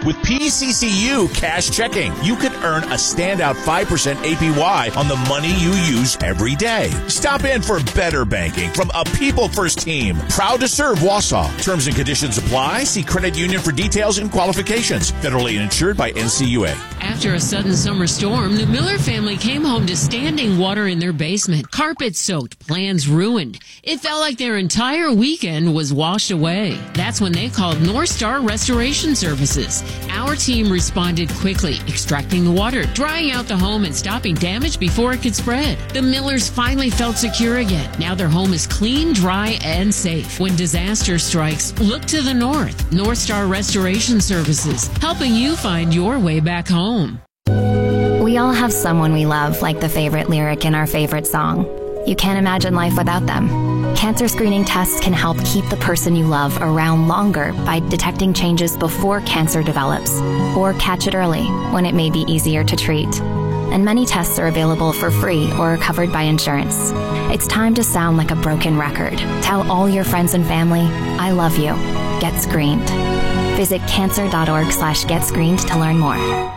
With PCCU Cash Checking, you could earn a standout 5% APY on the money you use every day. Stop in for better banking from a People First team. Proud to serve Wausau. Terms and conditions apply. See credit union for details and qualifications. Federally insured by NCUA. After a sudden summer storm, the Miller family came home to standing water in their basement. Carpet soaked, plans ruined. It felt like their entire weekend was washed away. That's when they called North Star Restoration Services. Our team responded quickly, extracting the water, drying out the home, and stopping damage before it could spread. The Millers finally felt secure again. Now their home is clean, dry, and safe. When disaster strikes, look to the north. North Star Restoration Services, helping you find your way back home. We all have someone we love, like the favorite lyric in our favorite song. You can't imagine life without them. Cancer screening tests can help keep the person you love around longer by detecting changes before cancer develops, or catch it early when it may be easier to treat. And many tests are available for free or are covered by insurance. It's time to sound like a broken record. Tell all your friends and family, I love you. Get screened. Visit cancer.org/getscreened to learn more.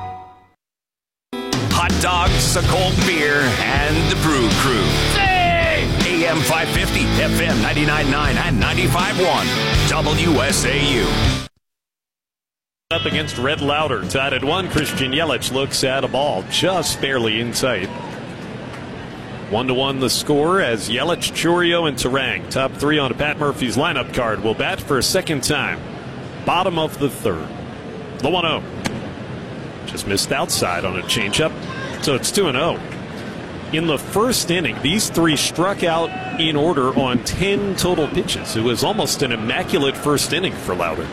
Hot dogs, a cold beer, and the Brew Crew. Hey! AM 550, FM 99.9, and 95.1. WSAU. Up against Red Lauter, tied at 1. Christian Yelich looks at a ball just barely in sight. 1-1 the score as Yelich, Chourio, and Turang, top 3 on Pat Murphy's lineup card, will bat for a second time. Bottom of the third. The 1-0. Just missed outside on a changeup, so it's 2-0. In the first inning, these three struck out in order on 10 total pitches. It was almost an immaculate first inning for Lauter.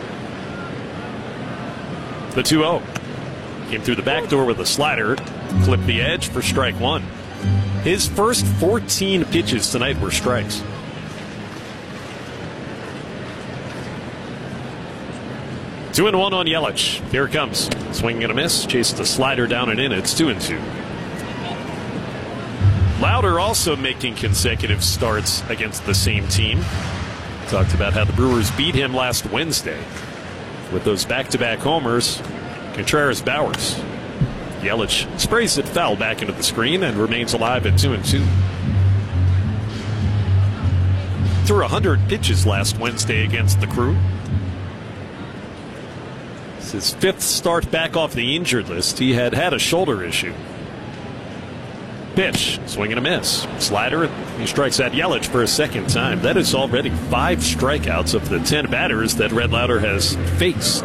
The 2-0. Came through the back door with a slider, clipped the edge for strike one. His first 14 pitches tonight were strikes. Two and one on Yelich. Here it comes. Swing and a miss. Chased the slider down and in. It's 2-2. Lauter also making consecutive starts against the same team. Talked about how the Brewers beat him last Wednesday with those back-to-back homers. Contreras-Bowers. Yelich sprays it foul back into the screen and remains alive at 2-2. Threw 100 pitches last Wednesday against the Crew. It's his 5th start back off the injured list. He had a shoulder issue. Pitch, swing and a miss. Slider, he strikes at Yelich for a second time. That is already 5 strikeouts of the 10 batters that Red Lauter has faced.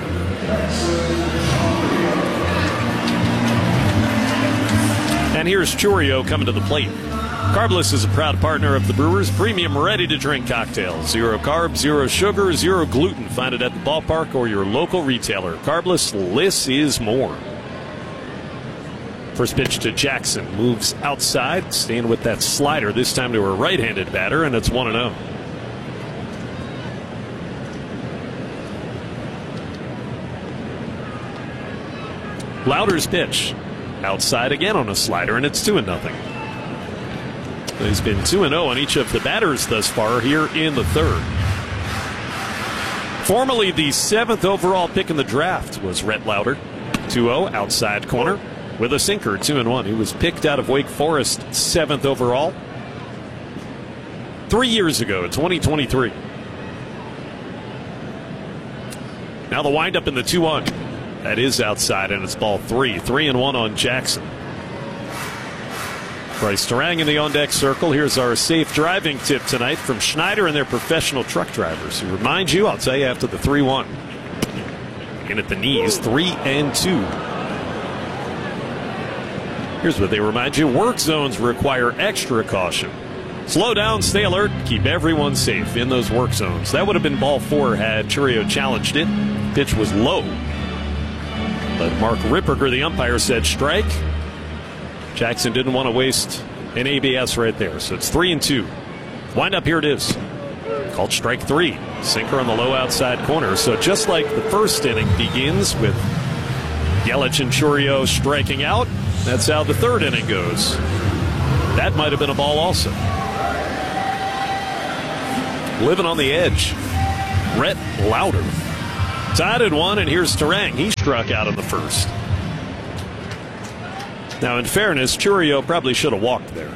And here's Chourio coming to the plate. Carbless is a proud partner of the Brewers' premium ready-to-drink cocktails. 0 carbs, 0 sugar, 0 gluten. Find it at the ballpark or your local retailer. Carbless, less is more. First pitch to Jackson. Moves outside, staying with that slider, this time to a right-handed batter, and it's 1-0. Lauter's pitch. Outside again on a slider, and it's 2-0. He's been 2-0 on each of the batters thus far here in the third. Formerly the 7th overall pick in the draft was Rhett Lauter. 2-0, outside corner with a sinker, 2-1. He was picked out of Wake Forest 7th overall 3 years ago, 2023. Now the windup in the 2-1. That is outside, and it's ball 3. 3-1 on Jackson. Bryce Turang in the on-deck circle. Here's our safe driving tip tonight from Schneider and their professional truck drivers, who remind you, I'll tell you after the 3-1. In at the knees, 3-2. Here's what they remind you. Work zones require extra caution. Slow down, stay alert, keep everyone safe in those work zones. That would have been ball 4 had Chourio challenged it. Pitch was low. But Mark Ripperger, the umpire, said strike. Jackson didn't want to waste an ABS right there. So it's 3-2. Wind up, here it is. Called strike 3. Sinker on the low outside corner. So just like the first inning begins with Yelich and Chourio striking out, that's how the third inning goes. That might have been a ball also. Living on the edge, Rhett Lauter. Tied at 1, and here's Turang. He struck out in the first. Now, in fairness, Chourio probably should have walked there.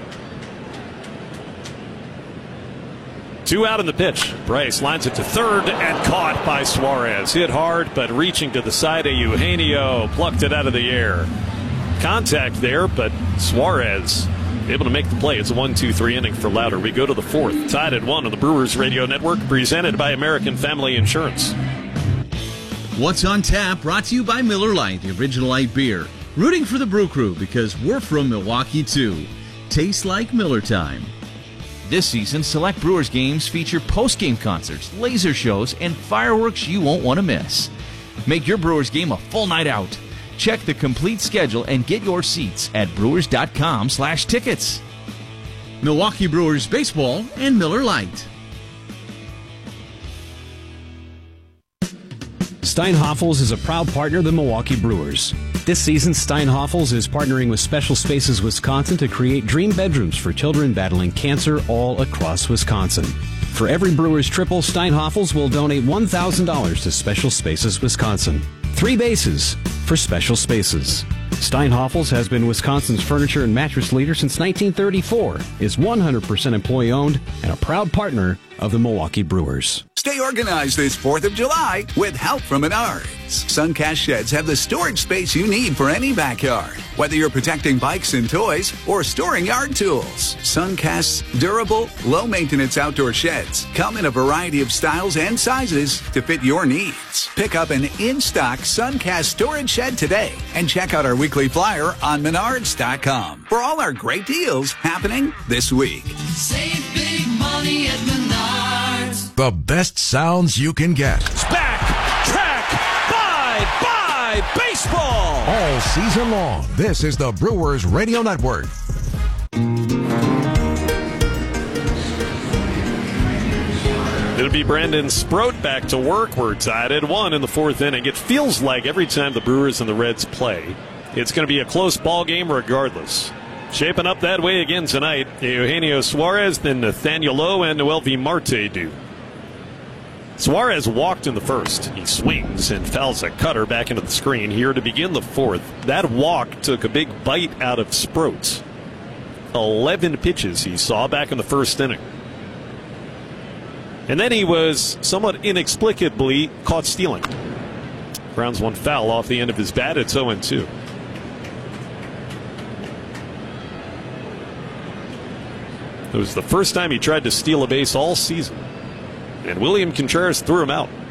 2 out in the pitch. Bryce lines it to third and caught by Suarez. Hit hard, but reaching to the side of Eugenio. Plucked it out of the air. Contact there, but Suarez able to make the play. It's a 1-2-3 inning for Louder. We go to the 4th. Tied at 1 on the Brewers Radio Network, presented by American Family Insurance. What's on Tap, brought to you by Miller Lite, the original light beer. Rooting for the Brew Crew because we're from Milwaukee, too. Tastes like Miller time. This season, select Brewers games feature post-game concerts, laser shows, and fireworks you won't want to miss. Make your Brewers game a full night out. Check the complete schedule and get your seats at brewers.com/tickets. Milwaukee Brewers Baseball and Miller Lite. Steinhoffels is a proud partner of the Milwaukee Brewers. This season, Steinhoffels is partnering with Special Spaces Wisconsin to create dream bedrooms for children battling cancer all across Wisconsin. For every Brewers triple, Steinhoffels will donate $1,000 to Special Spaces Wisconsin. 3 bases for Special Spaces. Steinhoffels has been Wisconsin's furniture and mattress leader since 1934, is 100% employee-owned, and a proud partner of the Milwaukee Brewers. Stay organized this 4th of July with help from Menards. Suncast sheds have the storage space you need for any backyard. Whether you're protecting bikes and toys or storing yard tools, Suncast's durable, low-maintenance outdoor sheds come in a variety of styles and sizes to fit your needs. Pick up an in-stock Suncast storage shed today and check out our weekly flyer on Menards.com for all our great deals happening this week. Save big money at Menards. The best sounds you can get. It's back, track, buy baseball. All season long, this is the Brewers Radio Network. It'll be Brandon Sproat back to work. We're tied at 1 in the 4th inning. It feels like every time the Brewers and the Reds play, it's going to be a close ball game regardless. Shaping up that way again tonight. Eugenio Suarez, then Nathaniel Lowe, and Noelvi Marte do. Suarez walked in the first. He swings and fouls a cutter back into the screen here to begin the 4th. That walk took a big bite out of Sproat. 11 pitches he saw back in the first inning. And then he was somewhat inexplicably caught stealing. Grounds one foul off the end of his bat. It's 0-2. It was the first time he tried to steal a base all season. And William Contreras threw him out.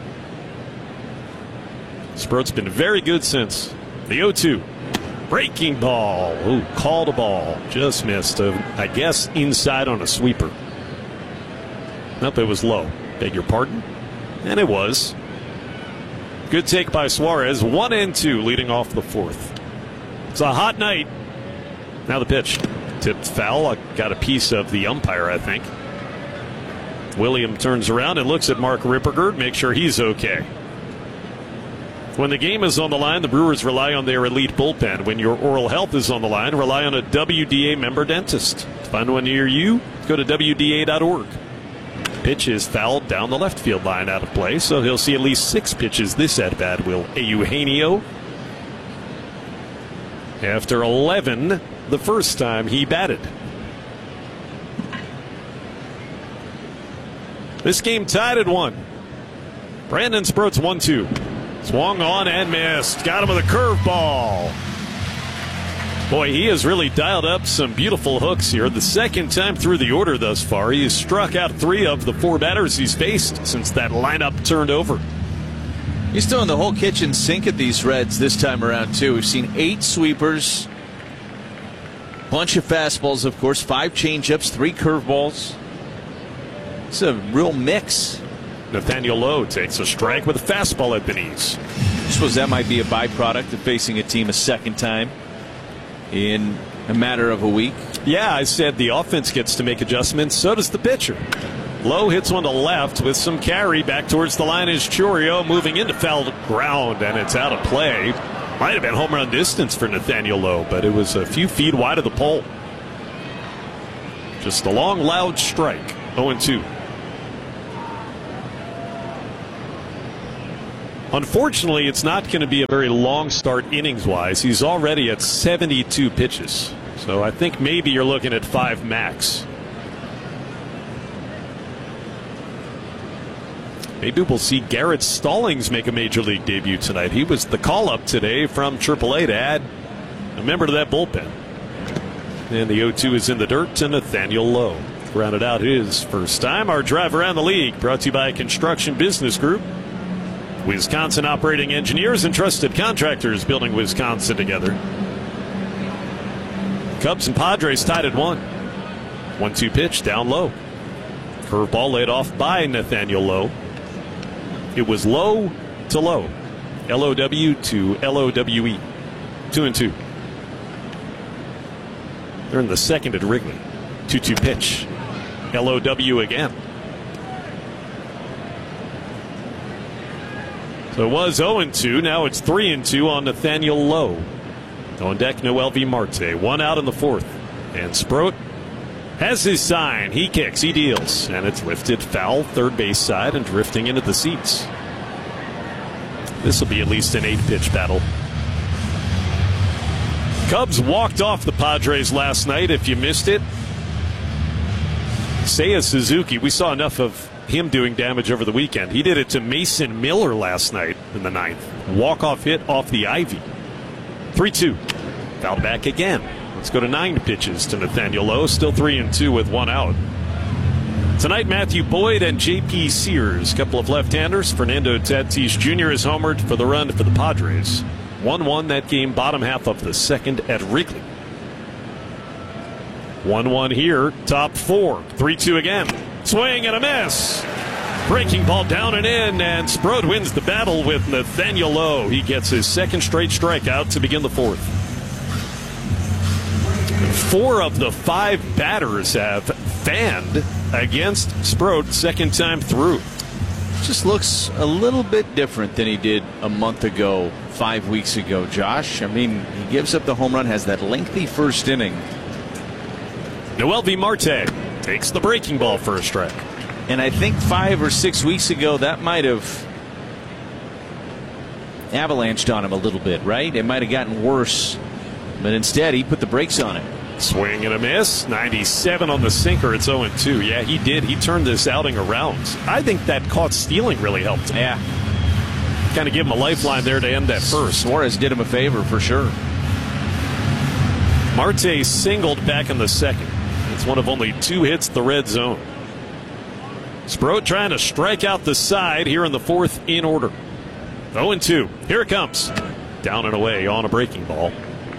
Sproat's been very good since. The 0-2. Breaking ball. Ooh, called a ball. Just missed. I guess inside on a sweeper. Nope, it was low. Beg your pardon. And it was. Good take by Suarez. 1-2 leading off the 4th. It's a hot night. Now the pitch. Tipped foul. I got a piece of the umpire, I think. William turns around and looks at Mark Rippergerd, make sure he's okay. When the game is on the line, the Brewers rely on their elite bullpen. When your oral health is on the line, rely on a WDA member dentist. To find one near you, go to WDA.org. Pitch is fouled down the left field line, out of play, so he'll see at least 6 pitches this at-bat, will Eugenio. After 11, the first time he batted. This game tied at 1. Brandon Sproat's 1-2. Swung on and missed. Got him with a curveball. Boy, he has really dialed up some beautiful hooks here. The second time through the order thus far. He has struck out 3 of the 4 batters he's faced since that lineup turned over. He's doing the whole kitchen sink at these Reds this time around, too. We've seen 8 sweepers, bunch of fastballs, of course, 5 changeups, 3 curveballs. It's a real mix. Nathaniel Lowe takes a strike with a fastball at the knees. I suppose that might be a byproduct of facing a team a second time in a matter of a week. Yeah, I said the offense gets to make adjustments. So does the pitcher. Lowe hits one to left with some carry. Back towards the line is Chourio moving into foul ground, and it's out of play. Might have been home run distance for Nathaniel Lowe, but it was a few feet wide of the pole. Just a long, loud strike. 0-2. Unfortunately, it's not going to be a very long start innings-wise. He's already at 72 pitches. So I think maybe you're looking at 5 max. Maybe we'll see Garrett Stallings make a Major League debut tonight. He was the call-up today from AAA to add a member to that bullpen. And the 0-2 is in the dirt to Nathaniel Lowe. Rounded out his first time. Our drive around the league brought to you by Construction Business Group. Wisconsin operating engineers and trusted contractors building Wisconsin together. Cubs and Padres tied at 1. 1-2 pitch down low. Curveball laid off by Nathaniel Lowe. It was low to low. L-O-W to L-O-W-E. 2-2. They're in the second at Wrigley. 2-2 pitch. L-O-W again. So it was 0-2. Now it's 3-2 on Nathaniel Lowe. On deck, Noelvi Marte. 1 out in the 4th. And Sproat has his sign. He kicks. He deals. And it's lifted foul third base side and drifting into the seats. This will be at least an 8-pitch battle. Cubs walked off the Padres last night. If you missed it, Seiya Suzuki, we saw enough of him doing damage over the weekend. He did it to Mason Miller last night in the 9th. Walk-off hit off the ivy. 3-2. Fouled back again. Let's go to 9 pitches to Nathaniel Lowe. Still 3-2 with 1 out. Tonight, Matthew Boyd and J.P. Sears, couple of left-handers. Fernando Tatis Jr. is homered for the run for the Padres. 1-1 that game, bottom half of the second at Wrigley. 1-1 here, top 4. 3-2 again. Swing and a miss. Breaking ball down and in, and Sproat wins the battle with Nathaniel Lowe. He gets his second straight strikeout to begin the 4th. 4 of the 5 batters have fanned against Sproat second time through. Just looks a little bit different than he did a month ago, 5 weeks ago, Josh. I mean, he gives up the home run, has that lengthy first inning. Noelvi Marte takes the breaking ball for a strike. And I think 5 or 6 weeks ago, that might have avalanched on him a little bit, right? It might have gotten worse. But instead, he put the brakes on it. Swing and a miss. 97 on the sinker. It's 0-2. Yeah, he did. He turned this outing around. I think that caught stealing really helped him. Yeah. Kind of give him a lifeline there to end that first. Suarez did him a favor for sure. Marte singled back in the second. It's one of only 2 hits the red zone. Sproat trying to strike out the side here in the 4th in order. 0-2. Here it comes. Down and away on a breaking ball.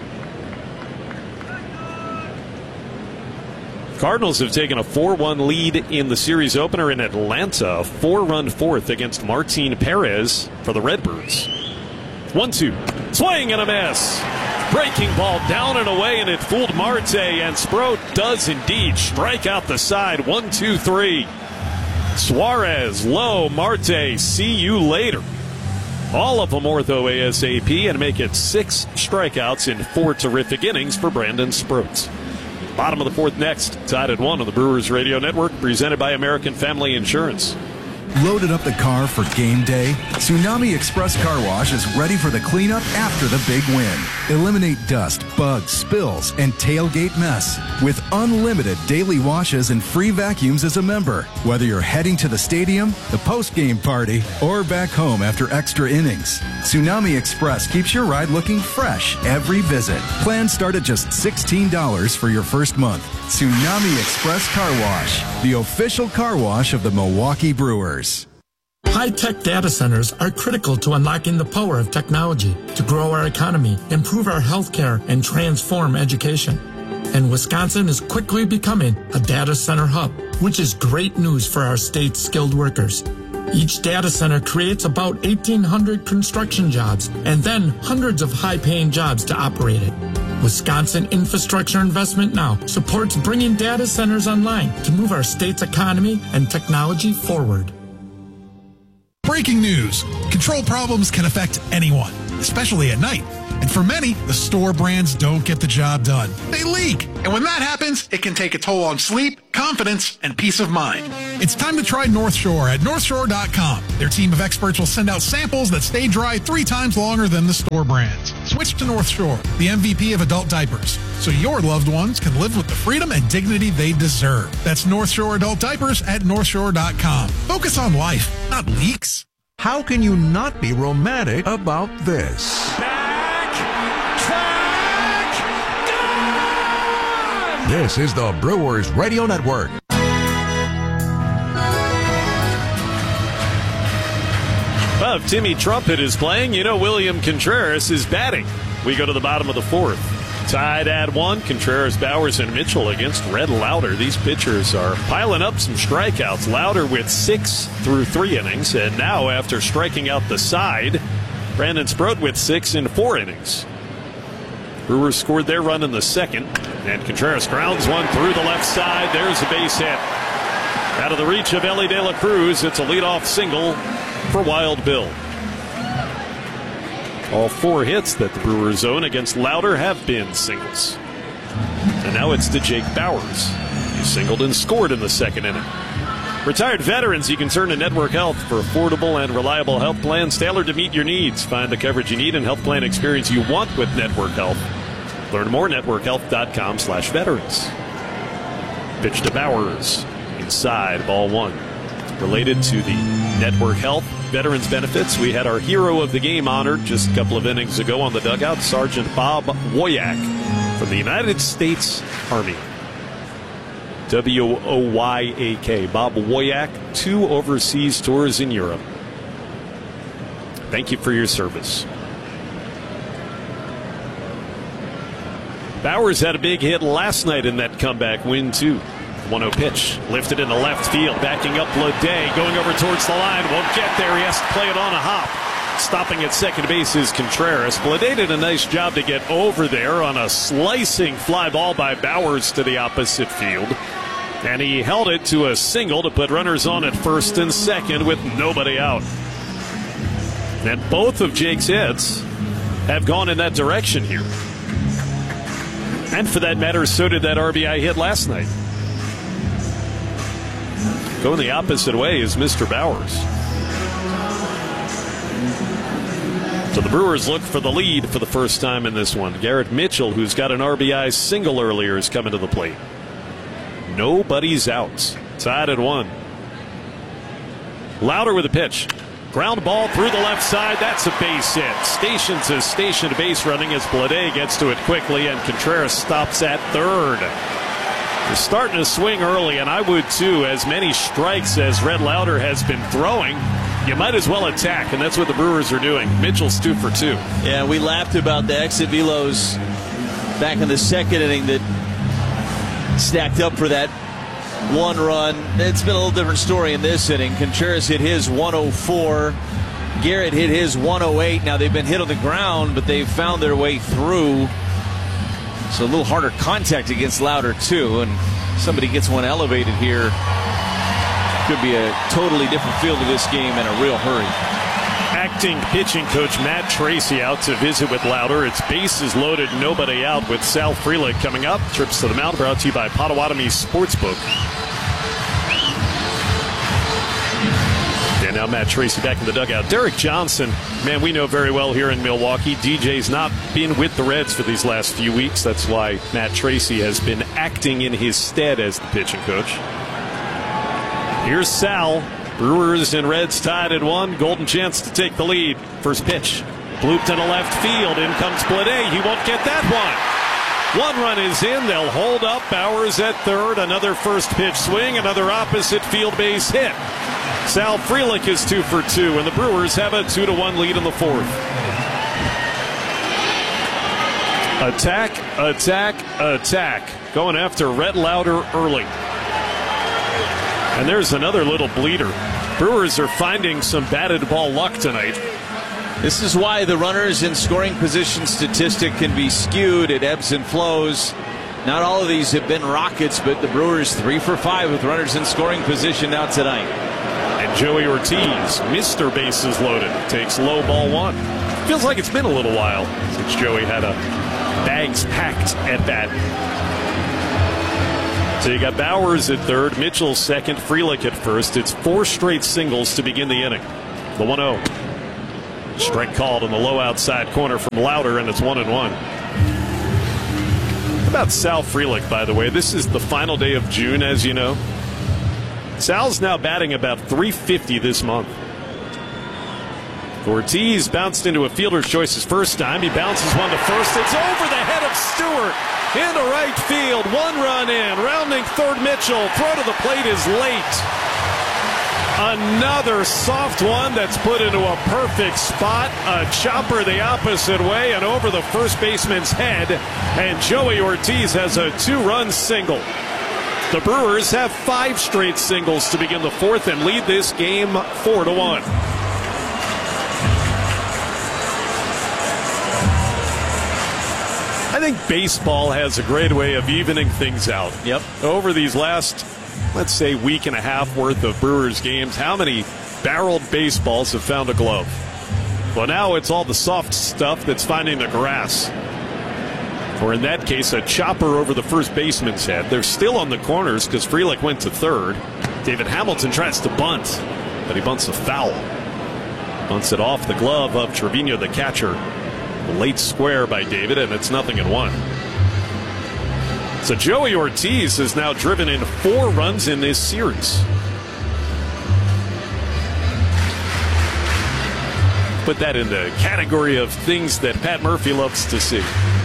Cardinals have taken a 4-1 lead in the series opener in Atlanta. A 4-run 4th against Martin Perez for the Redbirds. 1-2. Swing and a miss. Breaking ball down and away, and it fooled Marte, and Sproat does indeed strike out the side. 1-2-3. Suarez, Lowe, Marte, see you later. All of them ortho ASAP and make it 6 strikeouts in 4 terrific innings for Brandon Sproat. Bottom of the 4th next. Tied at 1 on the Brewers Radio Network, presented by American Family Insurance. Loaded up the car for game day? Tsunami Express Car Wash is ready for the cleanup after the big win. Eliminate dust, bugs, spills, and tailgate mess with unlimited daily washes and free vacuums as a member. Whether you're heading to the stadium, the post-game party, or back home after extra innings, Tsunami Express keeps your ride looking fresh every visit. Plans start at just $16 for your first month. Tsunami Express Car Wash, the official car wash of the Milwaukee Brewers. High-tech data centers are critical to unlocking the power of technology to grow our economy, improve our healthcare, and transform education. And Wisconsin is quickly becoming a data center hub, which is great news for our state's skilled workers. Each data center creates about 1,800 construction jobs and then hundreds of high-paying jobs to operate it. Wisconsin Infrastructure Investment Now supports bringing data centers online to move our state's economy and technology forward. Breaking news. Control problems can affect anyone. especially at night. And for many, the store brands don't get the job done. They leak. And when that happens, it can take a toll on sleep, confidence, and peace of mind. It's time to try North Shore at NorthShore.com. Their team of experts will send out samples that stay dry 3 times longer than the store brands. Switch to North Shore, the MVP of adult diapers, so your loved ones can live with the freedom and dignity they deserve. That's North Shore adult diapers at NorthShore.com. Focus on life, not leaks. How can you not be romantic about this? This is the Brewers Radio Network. Well, if Timmy Trumpet is playing, you know William Contreras is batting. We go to the bottom of the 4th. Tied at 1, Contreras, Bowers, and Mitchell against Red Lauder. These pitchers are piling up some strikeouts. Lauder with 6 through 3 innings. And now, after striking out the side, Brandon Sproat with 6 in 4 innings. Brewers scored their run in the 2nd. And Contreras grounds one through the left side. There's a base hit. Out of the reach of Elly De La Cruz. It's a leadoff single for Wild Bill. All 4 hits that the Brewers own against Lauder have been singles. And now it's to Jake Bowers. He singled and scored in the 2nd inning. Retired veterans, you can turn to Network Health for affordable and reliable health plans tailored to meet your needs. Find the coverage you need and health plan experience you want with Network Health. Learn more at networkhealth.com/veterans. Pitch to Bowers. Inside, ball 1. Related to the Network Health Veterans Benefits, we had our hero of the game honored just a couple of innings ago on the dugout, Sergeant Bob Woyak from the United States Army. W-O-Y-A-K. Bob Woyak, 2 overseas tours in Europe. Thank you for your service. Bowers had a big hit last night in that comeback win, too. 1-0 pitch. Lifted into left field. Backing up Bleday. Going over towards the line. Won't get there. He has to play it on a hop. Stopping at second base is Contreras. Bleday did a nice job to get over there on a slicing fly ball by Bowers to the opposite field. And he held it to a single to put runners on at first and second with nobody out. And both of Jake's hits have gone in that direction here. And for that matter, so did that RBI hit last night. Going the opposite way is Mr. Bowers. So the Brewers look for the lead for the first time in this one. Garrett Mitchell, who's got an RBI single earlier, is coming to the plate. Nobody's out. Tied at 1. Lauder with a pitch. Ground ball through the left side. That's a base hit. Stations his stationed base running as Bleday gets to it quickly, and Contreras stops at third. They're starting to swing early, and I would too. As many strikes as Red Lauder has been throwing, you might as well attack, and that's what the Brewers are doing. Mitchell's 2 for 2. Yeah, we laughed about the exit velos back in the 2nd inning that stacked up for that 1 run. It's been a little different story in this inning. Contreras hit his 104. Garrett hit his 108. Now they've been hit on the ground, but they've found their way through. So a little harder contact against Lauder too. And somebody gets one elevated here. Could be a totally different feel to this game in a real hurry. Acting pitching coach Matt Tracy out to visit with Lauder. It's bases loaded, nobody out, with Sal Frelick coming up. Trips to the mound brought to you by Potawatomi Sportsbook. And now Matt Tracy back in the dugout. Derek Johnson, man, we know very well here in Milwaukee. DJ's not been with the Reds for these last few weeks. That's why Matt Tracy has been acting in his stead as the pitching coach. Here's Sal. Brewers and Reds tied at 1. Golden chance to take the lead. First pitch. Blooped into left field. In comes Bleday. He won't get that one. 1 run is in. They'll hold up. Bowers at third. Another first pitch swing. Another opposite field base hit. Sal Frelick is 2 for 2, and the Brewers have a 2-1 lead in the 4th. Attack, attack, attack. Going after Red Lauder early. And there's another little bleeder. Brewers are finding some batted ball luck tonight. This is why the runners in scoring position statistic can be skewed. It ebbs and flows. Not all of these have been rockets, but the Brewers 3 for 5 with runners in scoring position now tonight. And Joey Ortiz, Mr. Bases Loaded, takes low ball 1. Feels like it's been a little while since Joey had a bags packed at bat. So you got Bowers at third, Mitchell second, Frelick at first. It's 4 straight singles to begin the inning. The 1-0. Strike called in the low outside corner from Lauder, and it's 1-1. How about Sal Frelick, by the way? This is the final day of June, as you know. Sal's now batting about .350 this month. Ortiz bounced into a fielder's choice his first time. He bounces one to first. It's over the head of Stewart into right field. 1 run in. Rounding third, Mitchell. Throw to the plate is late. Another soft one that's put into a perfect spot. A chopper the opposite way and over the first baseman's head. And Joey Ortiz has a 2-run single. The Brewers have 5 straight singles to begin the 4th and lead this game 4-1. I think baseball has a great way of evening things out. Yep. Over these last, let's say, week and a half worth of Brewers games, how many barreled baseballs have found a glove? Well, now it's all the soft stuff that's finding the grass. Or in that case, a chopper over the first baseman's head. They're still on the corners because Frelick went to third. David Hamilton tries to bunt, but he bunts a foul. Bunts it off the glove of Trevino, the catcher. A late square by David, and it's 0-1. So Joey Ortiz has now driven in 4 runs in this series. Put that in the category of things that Pat Murphy loves to see.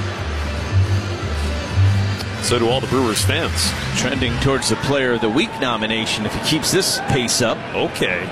So do all the Brewers fans. Trending towards the Player of the Week nomination if he keeps this pace up. Okay.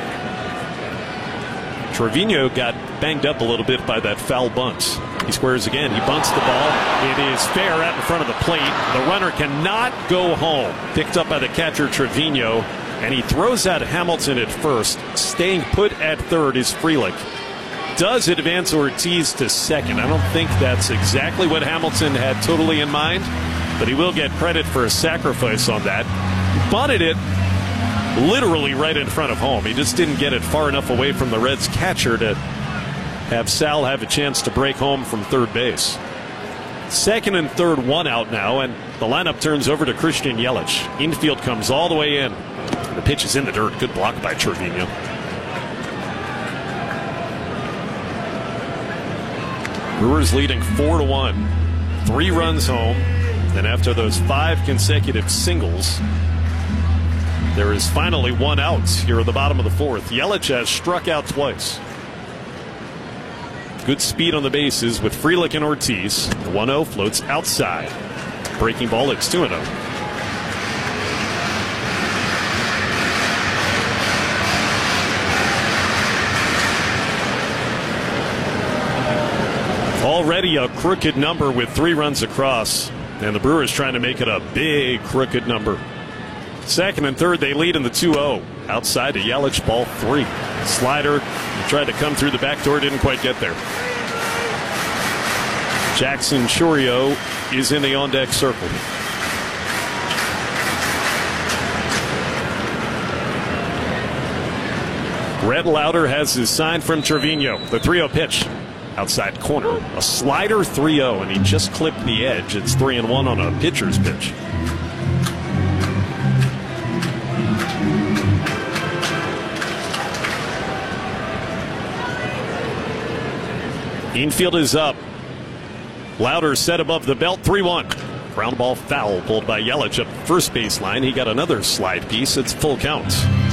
Trevino got banged up a little bit by that foul bunt. He squares again. He bunts the ball. It is fair out in front of the plate. The runner cannot go home. Picked up by the catcher Trevino, and he throws out Hamilton at first. Staying put at third is Frelick. Does advance Ortiz to second. I don't think that's exactly what Hamilton had totally in mind, but he will get credit for a sacrifice on that. He bunted it literally right in front of home. He just didn't get it far enough away from the Reds catcher to have Sal have a chance to break home from third base. Second and third, 1 out now, and the lineup turns over to Christian Yelich. Infield comes all the way in. The pitch is in the dirt. Good block by Trevino. Brewers leading 4-1. 3 runs home. And after those 5 consecutive singles, there is finally 1 out here at the bottom of the 4th. Yelich has struck out twice. Good speed on the bases with Frelick and Ortiz. The 1-0 floats outside. Breaking ball, it's 2-0. Already a crooked number with 3 runs across. And the Brewers trying to make it a big crooked number. Second and third, they lead in the 2-0. Outside to Yelich, ball 3. Slider, he tried to come through the back door, didn't quite get there. Jackson Chourio is in the on-deck circle. Brett Lauder has his sign from Trevino. The 3-0 pitch. Outside corner. A slider 3-0, and he just clipped the edge. It's 3-1 on a pitcher's pitch. Infield is up. Lauder set above the belt, 3-1. Ground ball foul pulled by Yelich up first baseline. He got another slide piece. It's full count.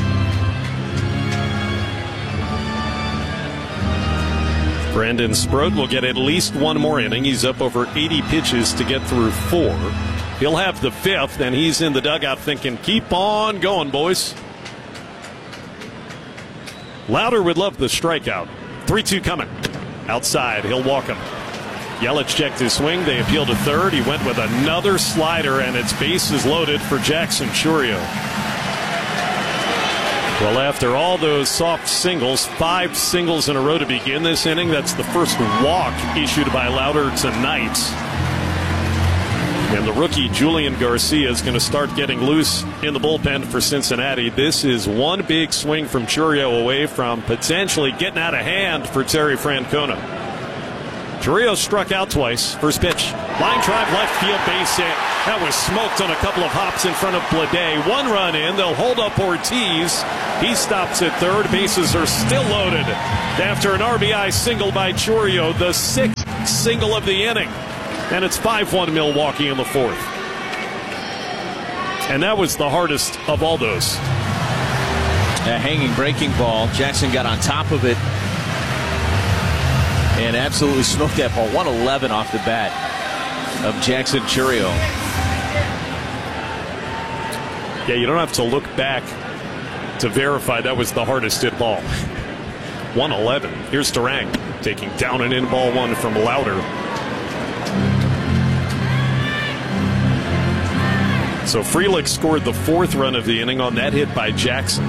Brandon Sproat will get at least 1 more inning. He's up over 80 pitches to get through 4. He'll have the 5th, and he's in the dugout thinking, keep on going, boys. Lauder would love the strikeout. 3-2 coming. Outside, he'll walk him. Yelich checked his swing. They appeal to third. He went with another slider, and its base is loaded for Jackson Chourio. Well, after all those soft singles, 5 singles in a row to begin this inning. That's the first walk issued by Lauder tonight. And the rookie Julian Garcia is going to start getting loose in the bullpen for Cincinnati. This is one big swing from Chourio away from potentially getting out of hand for Terry Francona. Chourio struck out twice. First pitch. Line drive, left field, base hit. That was smoked on a couple of hops in front of Bleday. One run in. They'll hold up Ortiz. He stops at third. Bases are still loaded after an RBI single by Chourio, the sixth single of the inning. And it's 5-1 Milwaukee in the fourth. And that was the hardest of all those. A hanging breaking ball. Jackson got on top of it and absolutely smoked that ball. 111 off the bat of Jackson Chourio. Yeah, you don't have to look back to verify that was the hardest hit ball. 111. Here's Turang taking down and in ball one from Lauder. So Frelick scored the fourth run of the inning on that hit by Jackson.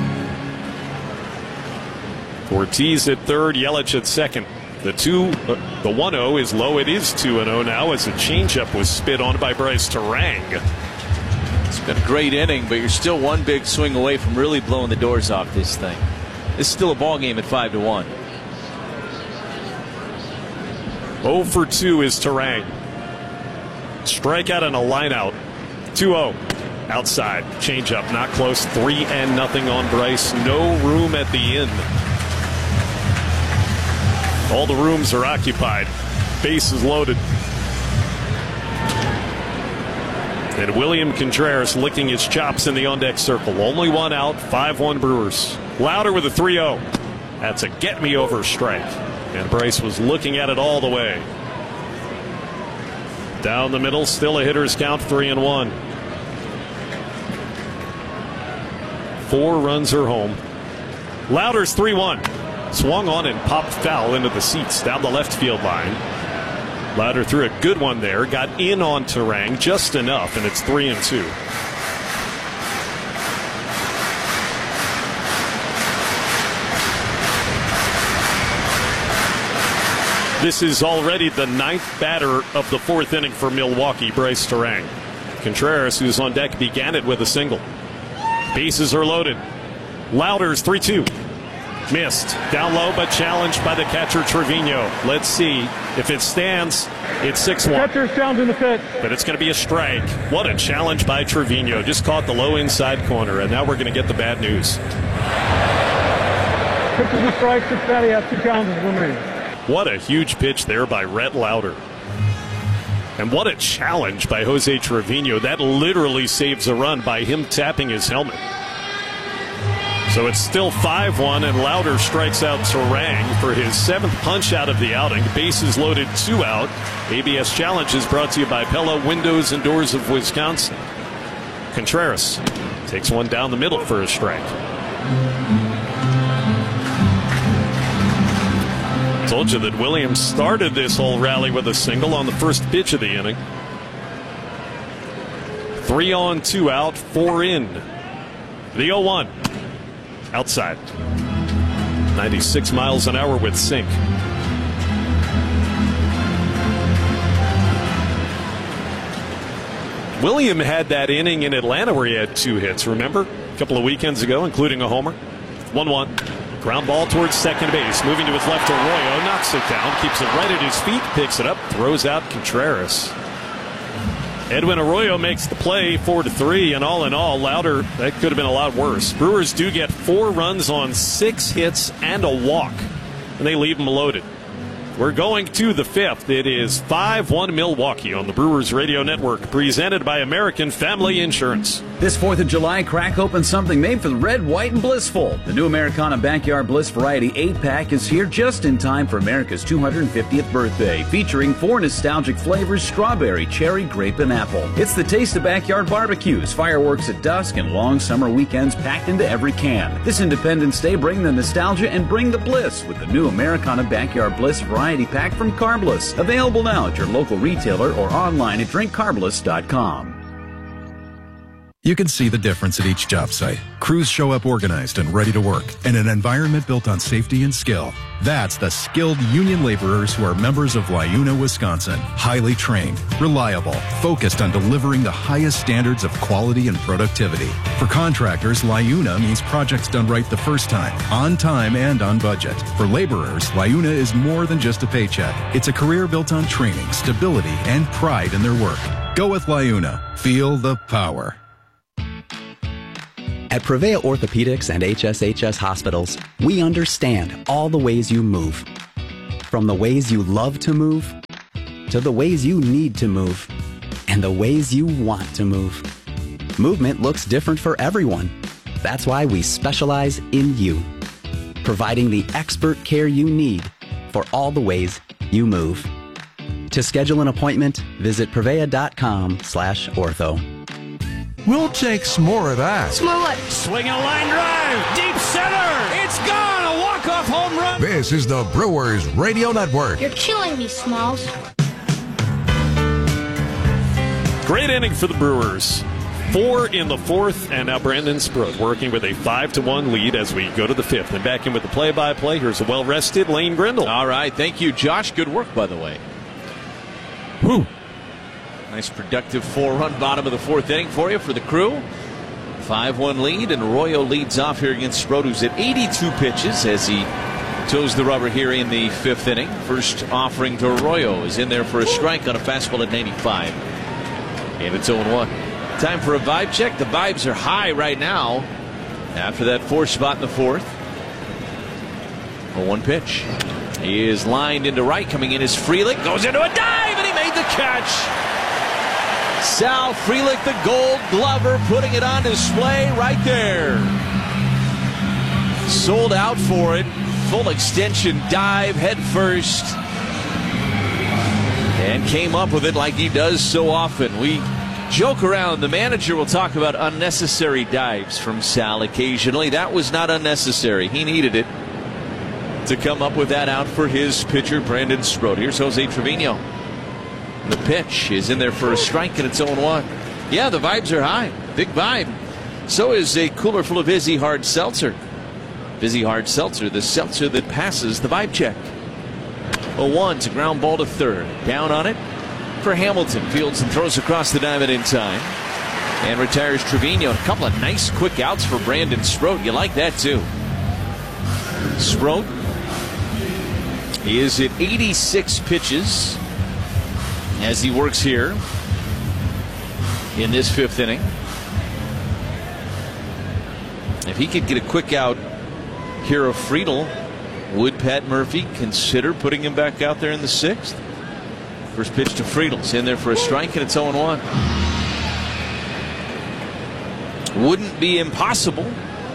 Ortiz at third, Yelich at second. The 1-0 is low. It is 2-0 now as a changeup was spit on by Bryce Turang. It's been a great inning, but you're still one big swing away from really blowing the doors off this thing. It's still a ball game at 5-1. 0 for 2 is Turang. Strikeout and a lineout. 2-0. Outside. Changeup not close. 3-0 on Bryce. No room at the end. All the rooms are occupied. Base is loaded. And William Contreras licking his chops in the on-deck circle. Only one out. 5-1 Brewers. Lauder with a 3-0. That's a get-me-over strike. And Bryce was looking at it all the way. Down the middle, still a hitter's count, 3-1. 4 runs are home. Lauder's 3-1. Swung on and popped foul into the seats down the left field line. Lauder threw a good one there, got in on Turang just enough, and it's 3-2. This is already the 9th batter of the 4th inning for Milwaukee, Bryce Turang. Contreras, who's on deck, began it with a single. Bases are loaded. Lauder's 3-2. Missed. Down low, but challenged by the catcher, Trevino. Let's see. If it stands, it's 6-1. Catcher's down in the pit. But it's going to be a strike. What a challenge by Trevino. Just caught the low inside corner, and now we're going to get the bad news. Pitches and strikes, it's that he has 2 challenges remaining. What a huge pitch there by Rhett Lauder. And what a challenge by Jose Trevino. That literally saves a run by him tapping his helmet. So it's still 5-1, and Lauder strikes out Turang for his 7th punch out of the outing. Bases loaded, 2 out. ABS Challenge is brought to you by Pella Windows and Doors of Wisconsin. Contreras takes one down the middle for a strike. Told you that Williams started this whole rally with a single on the first pitch of the inning. 3 on, 2 out, 4 in. The 0-1. Outside. 96 miles an hour with sink. William had that inning in Atlanta where he had 2 hits, remember? A couple of weekends ago, including a homer. 1-1. Ground ball towards second base. Moving to his left, Arroyo knocks it down, keeps it right at his feet, picks it up, throws out Contreras. Edwin Arroyo makes the play, 4-3, and all in all, Lauder, that could have been a lot worse. Brewers do get 4 runs on 6 hits and a walk, and they leave them loaded. We're going to the 5th. It is 5-1 Milwaukee on the Brewers Radio Network, presented by American Family Insurance. This 4th of July, crack open something made for the red, white, and blissful. The new Americana Backyard Bliss Variety 8-pack is here just in time for America's 250th birthday, featuring 4 nostalgic flavors: strawberry, cherry, grape, and apple. It's the taste of backyard barbecues, fireworks at dusk, and long summer weekends packed into every can. This Independence Day, bring the nostalgia and bring the bliss with the new Americana Backyard Bliss Variety Pack from Carbliss. Available now at your local retailer or online at drinkcarbliss.com. You can see the difference at each job site. Crews show up organized and ready to work, and an environment built on safety and skill. That's the skilled union laborers who are members of LIUNA, Wisconsin. Highly trained, reliable, focused on delivering the highest standards of quality and productivity. For contractors, LIUNA means projects done right the first time, on time and on budget. For laborers, LIUNA is more than just a paycheck. It's a career built on training, stability, and pride in their work. Go with LIUNA. Feel the power. At Prevea Orthopedics and HSHS Hospitals, we understand all the ways you move. From the ways you love to move, to the ways you need to move, and the ways you want to move. Movement looks different for everyone. That's why we specialize in you, providing the expert care you need for all the ways you move. To schedule an appointment, visit Prevea.com/ortho. We'll take some more of that. Smollett. Swing a line drive. Deep center. It's gone. A walk-off home run. This is the Brewers Radio Network. You're killing me, Smalls. Great inning for the Brewers. 4 in the 4th, and now Brandon Sproat working with a 5-1 lead as we go to the 5th. And back in with the play-by-play, here's a well-rested Lane Grindle. All right, thank you, Josh. Good work, by the way. Whew. Nice productive 4-run bottom of the 4th inning for you for the Crew. 5-1 lead, and Arroyo leads off here against Sproat, who's at 82 pitches as he toes the rubber here in the 5th inning. First offering to Arroyo is in there for a strike on a fastball at 95. And it's 0-1. Time for a vibe check. The vibes are high right now after that 4th spot in the 4th. A 1 pitch. He is lined into right. Coming in is Frelick. Goes into a dive, and he made the catch. Sal Frelick, the Gold Glover, putting it on display right there. Sold out for it. Full extension dive head first. And came up with it like he does so often. We joke around. The manager will talk about unnecessary dives from Sal occasionally. That was not unnecessary. He needed it to come up with that out for his pitcher, Brandon Sproat. Here's Jose Trevino. The pitch is in there for a strike, and it's 0-1. Yeah, the vibes are high. Big vibe. So is a cooler full of Vizzy Hard Seltzer. Vizzy Hard Seltzer, the seltzer that passes the vibe check. 0-1 to ground ball to third. Down on it for Hamilton. Fields and throws across the diamond in time. And retires Trevino. A couple of nice quick outs for Brandon Sproat. You like that, too. Sproat is at 86 pitches as he works here in this 5th inning. If he could get a quick out here of Friedl, would Pat Murphy consider putting him back out there in the 6th? First pitch to Friedl. It's in there for a strike, and it's 0-1. Wouldn't be impossible.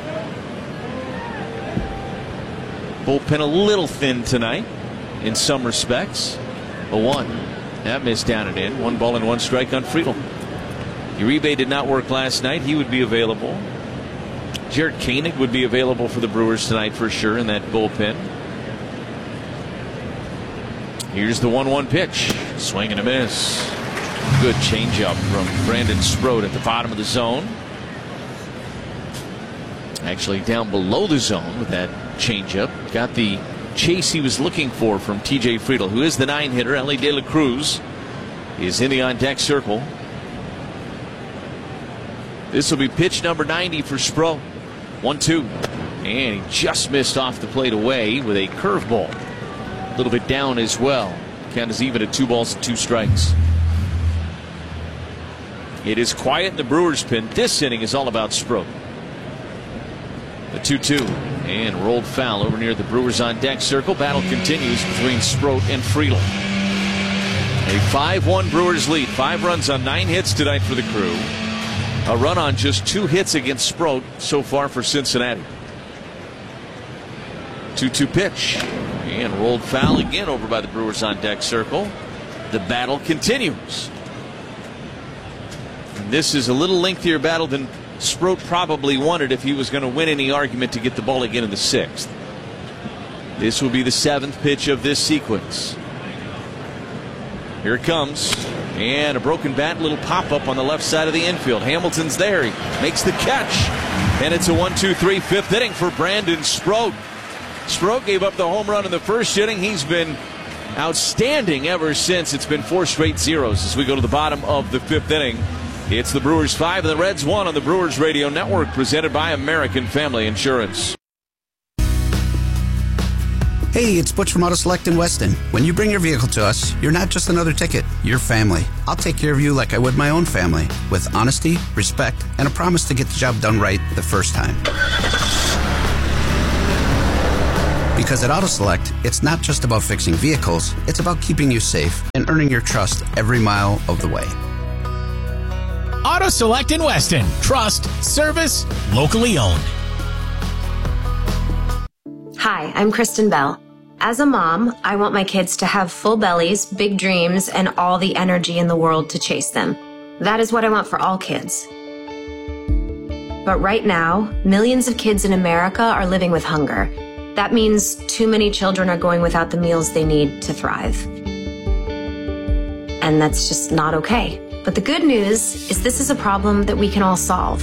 Bullpen a little thin tonight in some respects. 0-1. That missed down and in. 1 ball and 1 strike on Friedl. Uribe did not work last night. He would be available. Jared Koenig would be available for the Brewers tonight for sure in that bullpen. Here's the 1-1 pitch. Swing and a miss. Good changeup from Brandon Sproat at the bottom of the zone. Actually down below the zone with that changeup. Got the chase he was looking for from TJ Friedl, who is the 9-hitter. Ellie De La Cruz is in the on-deck circle. This will be pitch number 90 for Sproat. 1-2. And he just missed off the plate away with a curveball. A little bit down as well. Count is even at 2 balls and 2 strikes. It is quiet in the Brewers pen. This inning is all about Sproat. The 2-2 and rolled foul over near the Brewers on deck circle. Battle continues between Sproat and Friedl. A 5-1 Brewers lead. 5 runs on 9 hits tonight for the Crew. A run on just 2 hits against Sproat so far for Cincinnati. 2-2 pitch and rolled foul again over by the Brewers on deck circle. The battle continues. And this is a little lengthier battle than Sproat probably wanted if he was going to win any argument to get the ball again in the 6th. This will be the 7th pitch of this sequence. Here it comes. And a broken bat, little pop-up on the left side of the infield. Hamilton's there. He makes the catch. And it's a 1-2-3 fifth inning for Brandon Sproat. Sproat gave up the home run in the first inning. He's been outstanding ever since. It's been 4 straight zeros as we go to the bottom of the fifth inning. It's the Brewers 5 and the Reds 1 on the Brewers Radio Network, presented by American Family Insurance. Hey, it's Butch from Auto Select in Weston. When you bring your vehicle to us, you're not just another ticket, you're family. I'll take care of you like I would my own family, with honesty, respect, and a promise to get the job done right the first time. Because at Auto Select, it's not just about fixing vehicles, it's about keeping you safe and earning your trust every mile of the way. Auto Select in Weston. Trust, service, locally owned. Hi, I'm Kristen Bell. As a mom, I want my kids to have full bellies, big dreams, and all the energy in the world to chase them. That is what I want for all kids. But right now, millions of kids in America are living with hunger. That means too many children are going without the meals they need to thrive. And that's just not okay. But the good news is this is a problem that we can all solve.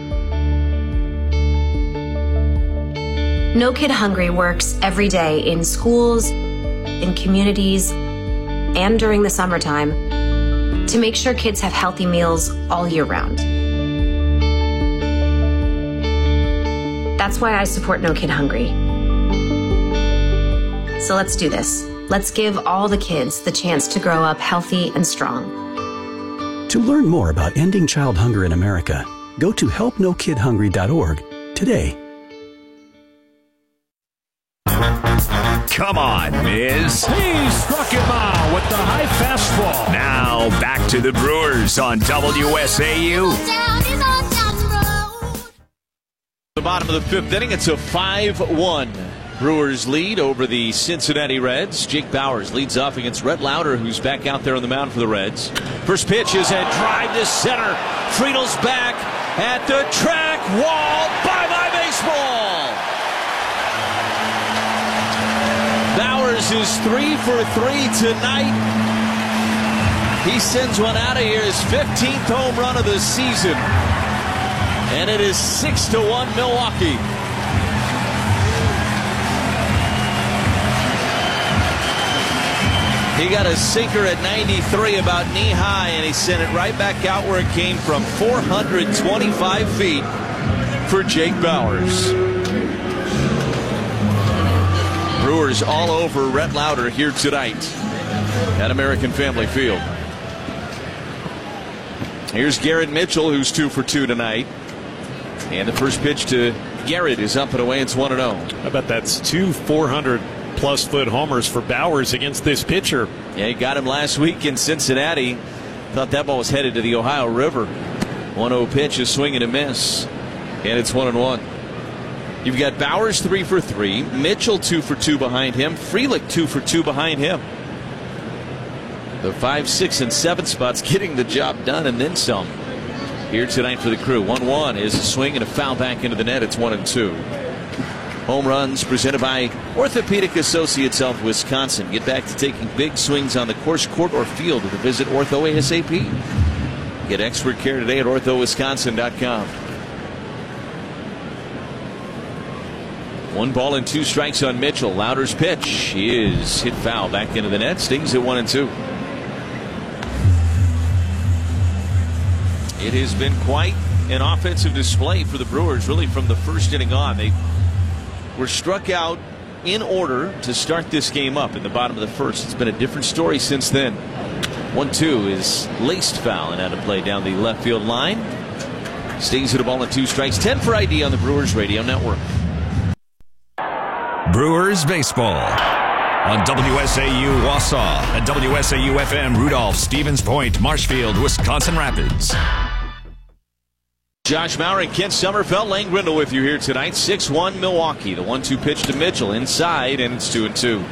No Kid Hungry works every day in schools, in communities, and during the summertime to make sure kids have healthy meals all year round. That's why I support No Kid Hungry. So let's do this. Let's give all the kids the chance to grow up healthy and strong. To learn more about ending child hunger in America, go to helpnokidhungry.org today. Come on, Miz. He struck him out with the high fastball. Now back to the Brewers on WSAU. The bottom of the fifth inning, it's a 5-1 Brewers lead over the Cincinnati Reds. Jake Bauers leads off against Rhett Lauder, who's back out there on the mound for the Reds. First pitch is a drive to center. Friedel's back at the track wall. Bye-bye baseball. Bauers is 3 for 3 tonight. He sends one out of here, his 15th home run of the season. And it is 6-1 Milwaukee. He got a sinker at 93 about knee high, and he sent it right back out where it came from, 425 feet for Jake Bauers. Brewers all over Rhett Lauder here tonight at American Family Field. Here's Garrett Mitchell, who's 2 for 2 tonight. And the first pitch to Garrett is up and away. It's 1-0. I bet that's 2 400-plus foot homers for Bauers against this pitcher. Yeah, he got him last week in Cincinnati. Thought that ball was headed to the Ohio River. 1-0 pitch, a swing and a miss. And it's 1-1. You've got Bauers 3 for 3, Mitchell 2 for 2 behind him, Frelick 2 for 2 behind him. The 5, 6, and 7 spots getting the job done and then some. Here tonight for the Crew. 1-1 is a swing and a foul back into the net. It's 1-2. Home runs presented by Orthopedic Associates of Wisconsin. Get back to taking big swings on the course, court, or field with a visit Ortho ASAP. Get expert care today at orthowisconsin.com. 1 ball and 2 strikes on Mitchell. Lauder's pitch is hit foul back into the net. Stings at 1-2. It has been quite an offensive display for the Brewers, really, from the first inning on. They were struck out in order to start this game up in the bottom of the first. It's been a different story since then. 1-2 is laced foul and out of play down the left field line. Stings at a ball and 2 strikes. 10 for ID on the Brewers Radio Network. Brewers baseball on WSAU Wausau and WSAU FM Rudolph, Stevens Point, Marshfield, Wisconsin Rapids. Josh Maurer and Kent Sommerfeld, Lane Grindle with you here tonight. 6-1 Milwaukee. The 1-2 pitch to Mitchell inside, and it's 2-2.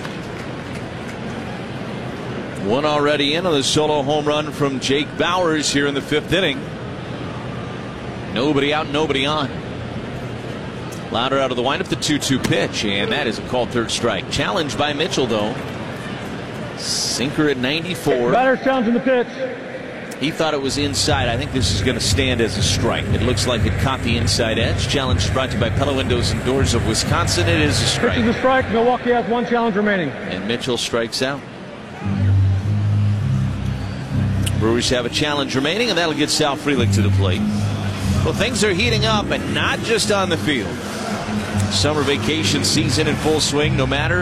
One already in on the solo home run from Jake Bauers here in the 5th inning. Nobody out, nobody on. Lauder out of the windup, the 2-2 pitch, and that is a called third strike. Challenged by Mitchell, though. Sinker at 94. Batter challenging the pitch. He thought it was inside. I think this is going to stand as a strike. It looks like it caught the inside edge. Challenge brought to you by Pella Windows and Doors of Wisconsin. It is a strike. This is a strike. Milwaukee has one challenge remaining. And Mitchell strikes out. Brewers have a challenge remaining, and that'll get Sal Frelick to the plate. Well, things are heating up, and not just on the field. Summer vacation season in full swing. No matter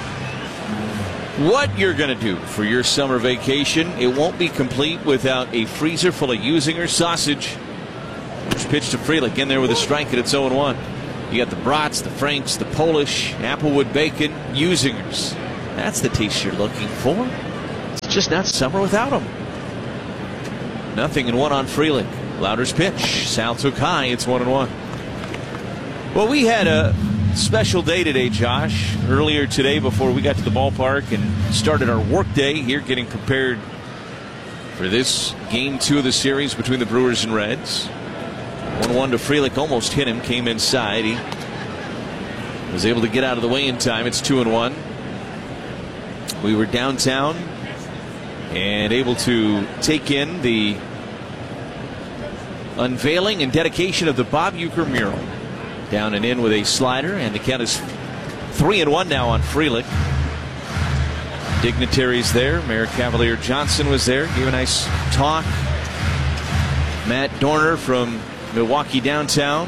what you're going to do for your summer vacation, it won't be complete without a freezer full of Usinger sausage. Just pitch to Frelick in there with a strike, and it's 0-1. You got the brats, the franks, the Polish, Applewood bacon, Usingers. That's the taste you're looking for. It's just not summer without them. 0-1 on Frelick. Lauder's pitch. Sal took high. It's 1-1. Well, we had a special day today, Josh. Earlier today, before we got to the ballpark and started our work day here, getting prepared for this Game 2 of the series between the Brewers and Reds. 1-1 to Frelick. Almost hit him. Came inside. He was able to get out of the way in time. It's 2-1. We were downtown and able to take in the unveiling and dedication of the Bob Uecker mural. Down and in with a slider, and the count is 3-1 now on Frelick. Dignitaries there. Mayor Cavalier Johnson was there, gave a nice talk. Matt Dorner from Milwaukee downtown.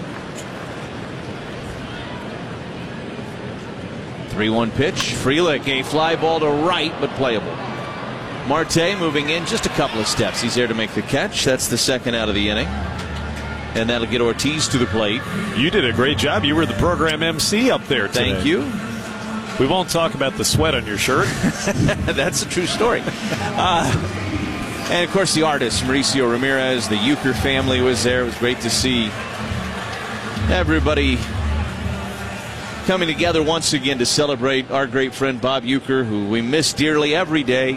3-1 pitch. Frelick, a fly ball to right, but playable. Marte moving in just a couple of steps. He's there to make the catch. That's the second out of the inning. And that'll get Ortiz to the plate. You did a great job. You were the program MC up there today. Thank you. We won't talk about the sweat on your shirt. That's a true story. And, of course, the artist, Mauricio Ramirez, the Uecker family was there. It was great to see everybody coming together once again to celebrate our great friend Bob Uecker, who we miss dearly every day.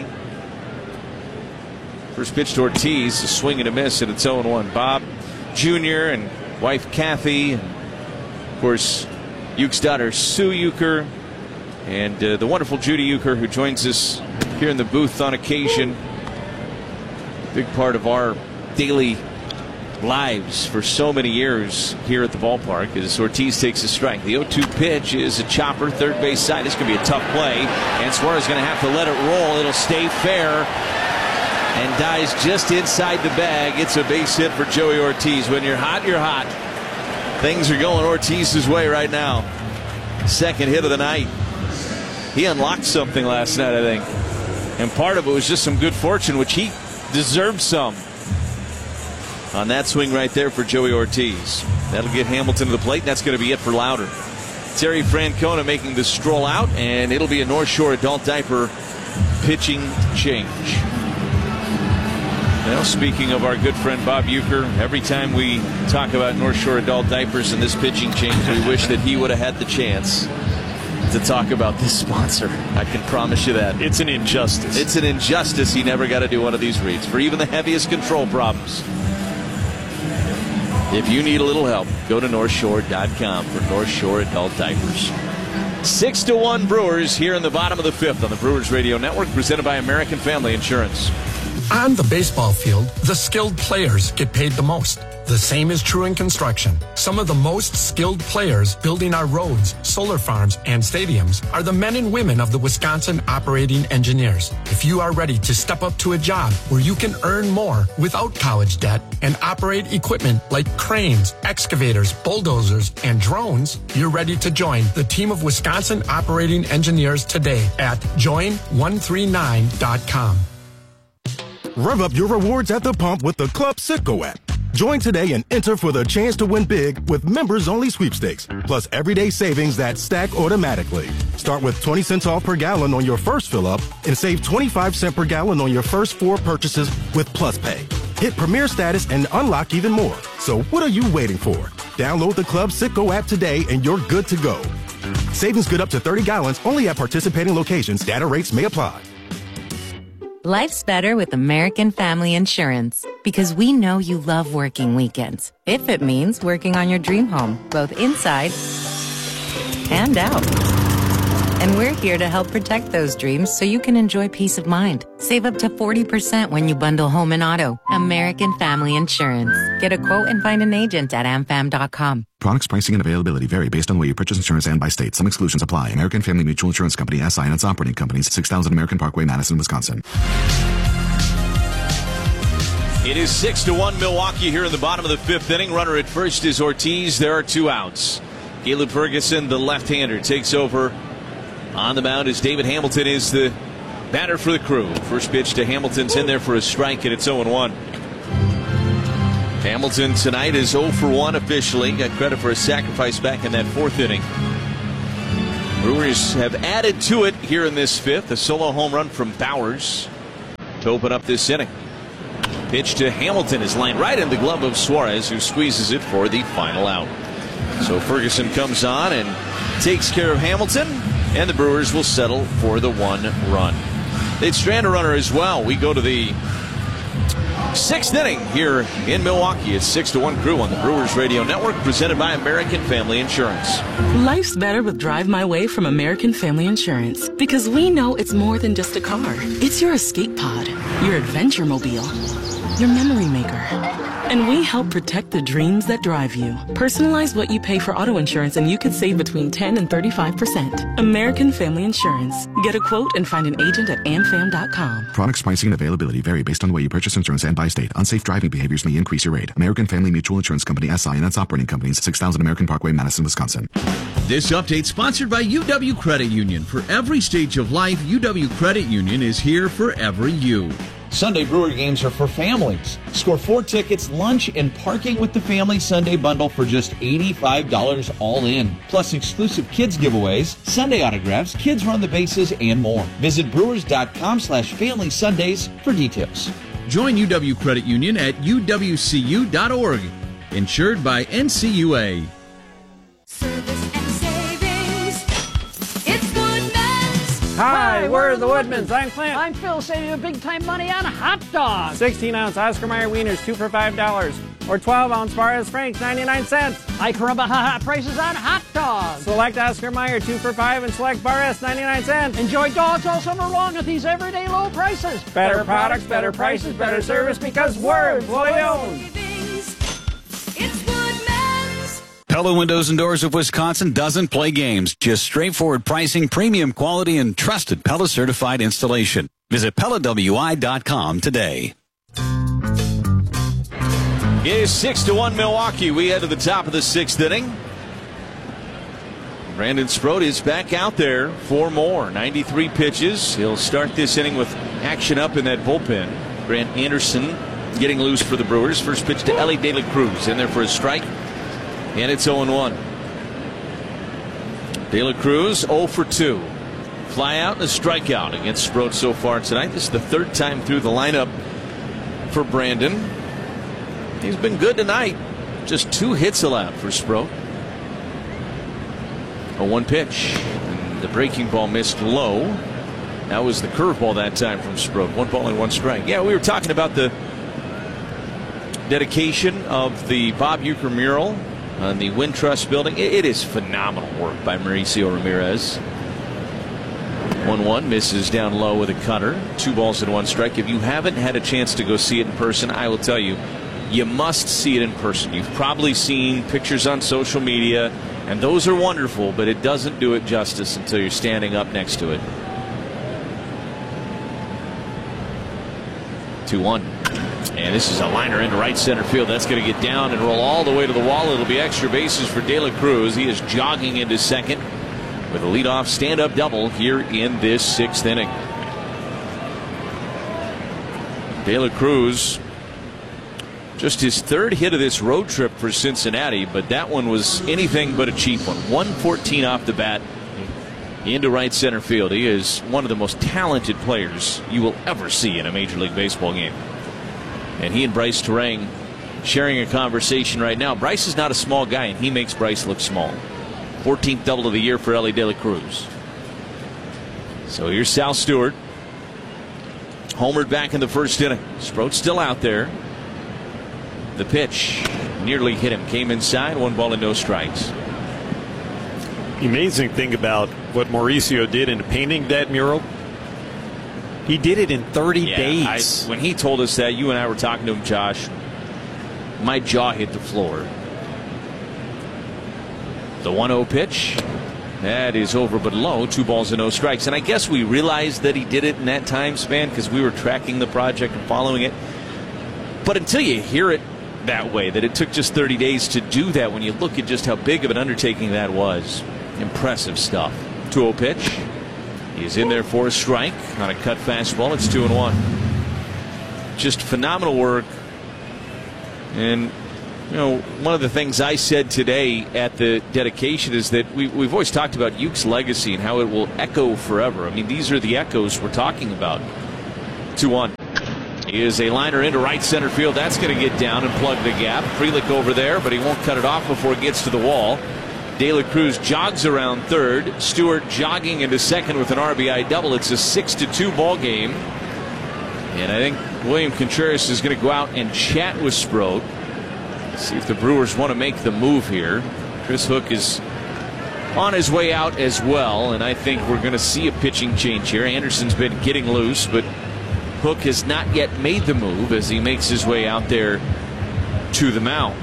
First pitch to Ortiz, a swing and a miss, and it's 0-1. Bob Jr. and wife Kathy, and of course Ueck's daughter Sue Uecker, and the wonderful Judy Uecker, who joins us here in the booth on occasion. Big part of our daily lives for so many years here at the ballpark as Ortiz takes a strike. The 0-2 pitch is a chopper, third base side. This is going to be a tough play, and Suarez is going to have to let it roll. It'll stay fair and dies just inside the bag. It's a base hit for Joey Ortiz. When you're hot, you're hot. Things are going Ortiz's way right now. Second hit of the night. He unlocked something last night, I think. And part of it was just some good fortune, which he deserved some. On that swing right there for Joey Ortiz. That'll get Hamilton to the plate, and that's going to be it for Lauder. Terry Francona making the stroll out, and it'll be a North Shore adult diaper pitching change. Well, speaking of our good friend Bob Uecker, every time we talk about North Shore adult diapers and this pitching change, we wish that he would have had the chance to talk about this sponsor. I can promise you that. It's an injustice. It's an injustice he never got to do one of these reads for even the heaviest control problems. If you need a little help, go to NorthShore.com for North Shore adult diapers. 6-1 Brewers here in the bottom of the fifth on the Brewers Radio Network, presented by American Family Insurance. On the baseball field, the skilled players get paid the most. The same is true in construction. Some of the most skilled players building our roads, solar farms, and stadiums are the men and women of the Wisconsin Operating Engineers. If you are ready to step up to a job where you can earn more without college debt and operate equipment like cranes, excavators, bulldozers, and drones, you're ready to join the team of Wisconsin Operating Engineers today at join139.com. Rev up your rewards at the pump with the Club Citgo app. Join today and enter for the chance to win big with members-only sweepstakes, plus everyday savings that stack automatically. Start with 20 cents off per gallon on your first fill-up and save 25 cents per gallon on your first 4 purchases with Plus Pay. Hit Premier status and unlock even more. So what are you waiting for? Download the Club Citgo app today and you're good to go. Savings good up to 30 gallons only at participating locations. Data rates may apply. Life's better with American Family Insurance because we know you love working weekends. If it means working on your dream home, both inside and out. And we're here to help protect those dreams so you can enjoy peace of mind. Save up to 40% when you bundle home and auto. American Family Insurance. Get a quote and find an agent at amfam.com. Products, pricing, and availability vary based on where you purchase insurance and by state. Some exclusions apply. American Family Mutual Insurance Company, SI, and its operating companies, 6000 American Parkway, Madison, Wisconsin. It is 6-1 Milwaukee here in the bottom of the fifth inning. Runner at first is Ortiz. There are 2 outs. Caleb Ferguson, the left-hander, takes over. On the mound is David Hamilton, is the batter for the Crew. First pitch to Hamilton's in there for a strike, and it's 0-1. Hamilton tonight is 0 for 1 officially. Got credit for a sacrifice back in that 4th inning. Brewers have added to it here in this 5th. A solo home run from Bowers to open up this inning. Pitch to Hamilton is lined right in the glove of Suarez, who squeezes it for the final out. So Ferguson comes on and takes care of Hamilton, and the Brewers will settle for the 1 run. They'd strand a runner as well. We go to the 6th inning here in Milwaukee. It's 6-1 Crew on the Brewers Radio Network, presented by American Family Insurance. Life's better with Drive My Way from American Family Insurance, because we know it's more than just a car. It's your escape pod, your adventure mobile, your memory maker. And we help protect the dreams that drive you. Personalize what you pay for auto insurance and you could save between 10 and 35%. American Family Insurance. Get a quote and find an agent at amfam.com. Products, pricing, and availability vary based on the way you purchase insurance and by state. Unsafe driving behaviors may increase your rate. American Family Mutual Insurance Company, SI, and its operating companies, 6000 American Parkway, Madison, Wisconsin. This update sponsored by UW Credit Union. For every stage of life, UW Credit Union is here for every you. Sunday Brewer games are for families. Score 4 tickets, lunch, and parking with the Family Sunday Bundle for just $85 all in. Plus exclusive kids giveaways, Sunday autographs, kids run the bases, and more. Visit brewers.com/Family Sundays for details. Join UW Credit Union at uwcu.org. Insured by NCUA. Hi, we're the Woodmans. I'm Clint. I'm Phil, saving you big time money on hot dogs. 16-ounce Oscar Mayer wieners, 2 for $5. Or 12-ounce Barres Franks, 99 cents. High caramba ha prices on hot dogs. Select Oscar Mayer, 2 for $5, and select Barres, 99 cents. Enjoy dogs all summer long at these everyday low prices. Better products, better prices, better service, because we're employee owned. Pella Windows and Doors of Wisconsin doesn't play games. Just straightforward pricing, premium quality, and trusted Pella certified installation. Visit PellaWI.com today. It is 6-1 Milwaukee. We head to the top of the 6th inning. Brandon Sproat is back out there for more. 93 pitches. He'll start this inning with action up in that bullpen. Grant Anderson getting loose for the Brewers. First pitch to Ellie De La Cruz. In there for a strike. And it's 0-1. De La Cruz 0 for 2. Fly out and a strikeout against Sproat so far tonight. This is the 3rd time through the lineup for Brandon. He's been good tonight. Just 2 hits allowed for Sproat. A 1 pitch. And the breaking ball missed low. That was the curveball that time from Sproat. 1 ball and 1 strike. Yeah, we were talking about the dedication of the Bob Uecker mural on the Wintrust building. It is phenomenal work by Mauricio Ramirez. 1-1, misses down low with a cutter. 2 balls and 1 strike. If you haven't had a chance to go see it in person, I will tell you, you must see it in person. You've probably seen pictures on social media, and those are wonderful, but it doesn't do it justice until you're standing up next to it. 2-1. And this is a liner into right center field. That's going to get down and roll all the way to the wall. It'll be extra bases for De La Cruz. He is jogging into second with a leadoff stand-up double here in this 6th inning. De La Cruz, just his 3rd hit of this road trip for Cincinnati, but that one was anything but a cheap one. 114 off the bat into right center field. He is one of the most talented players you will ever see in a Major League Baseball game. And he and Bryce Terang sharing a conversation right now. Bryce is not a small guy, and he makes Bryce look small. 14th double of the year for Ellie De La Cruz. So here's Sal Stewart. Homered back in the 1st inning. Sproat's still out there. The pitch nearly hit him. Came inside. 1 ball and no strikes. The amazing thing about what Mauricio did in painting that mural? He did it in 30 days. When he told us that, you and I were talking to him, Josh, my jaw hit the floor. The 1-0 pitch. That is over but low. 2 balls and no strikes. And I guess we realized that he did it in that time span because we were tracking the project and following it. But until you hear it that way, that it took just 30 days to do that, when you look at just how big of an undertaking that was, impressive stuff. 2-0 pitch. He's in there for a strike on a cut fastball. It's 2-1. Just phenomenal work. And, you know, one of the things I said today at the dedication is that we've always talked about Uke's legacy and how it will echo forever. I mean, these are the echoes we're talking about. 2-1. Is a liner into right center field. That's going to get down and plug the gap. Frelick over there, but he won't cut it off before it gets to the wall. De La Cruz jogs around third. Stewart jogging into second with an RBI double. It's a 6-2 ball game. And I think William Contreras is going to go out and chat with Sproat. See if the Brewers want to make the move here. Chris Hook is on his way out as well, and I think we're going to see a pitching change here. Anderson's been getting loose, but Hook has not yet made the move as he makes his way out there to the mound.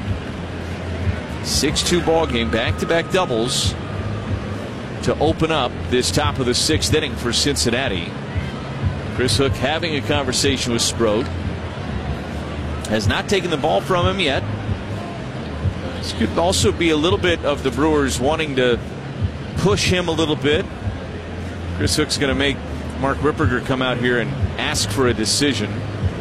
6-2 ball game, back-to-back doubles to open up this top of the 6th inning for Cincinnati. Chris Hook having a conversation with Sproat. Has not taken the ball from him yet. This could also be a little bit of the Brewers wanting to push him a little bit. Chris Hook's going to make Mark Ripperger come out here and ask for a decision.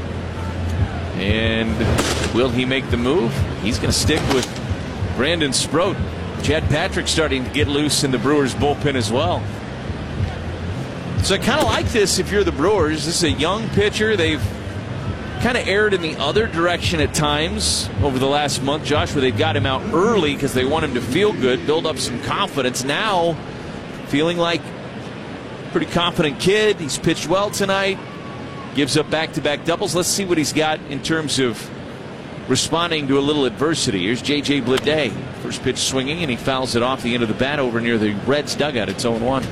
And will he make the move? He's going to stick with Brandon Sproat. Chad Patrick starting to get loose in the Brewers bullpen as well. So I kind of like this if you're the Brewers. This is a young pitcher. They've kind of erred in the other direction at times over the last month, Josh, where they've got him out early because they want him to feel good, build up some confidence. Now feeling like a pretty confident kid. He's pitched well tonight. Gives up back-to-back doubles. Let's see what he's got in terms of responding to a little adversity. Here's J.J. Bleday. First pitch swinging, and he fouls it off the end of the bat over near the Reds dugout. It's 0-1.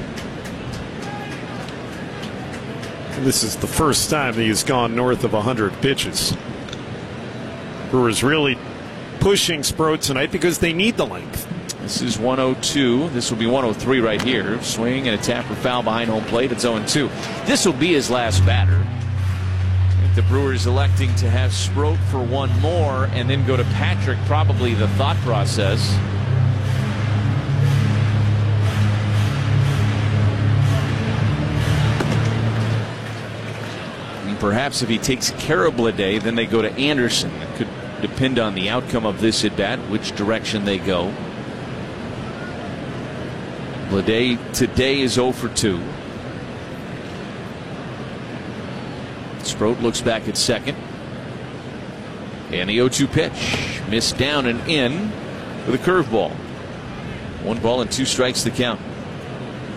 This is the first time that he's gone north of 100 pitches. Brewers really pushing Sproat tonight because they need the length. This is 102. This will be 103 right here. Swing and a tapper foul behind home plate. It's 0-2. This will be his last batter. The Brewers electing to have Sproat for one more and then go to Patrick, probably the thought process. And perhaps if he takes care of Bleday, then they go to Anderson. It could depend on the outcome of this at bat, which direction they go. Bleday today is 0 for 2. Sproat looks back at second. And the 0-2 pitch. Missed down and in with a curveball. 1 ball and 2 strikes to count.